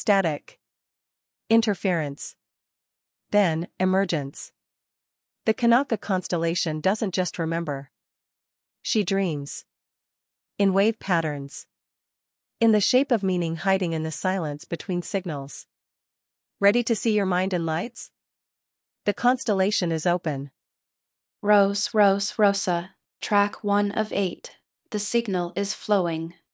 Static. Interference. Then, emergence. The Kanaka constellation doesn't just remember. She dreams. In wave patterns. In the shape of meaning hiding in the silence between signals. Ready to see your mind in lights? The constellation is open. Rose, Rose, Rosa, track 1 of 8. The signal is flowing.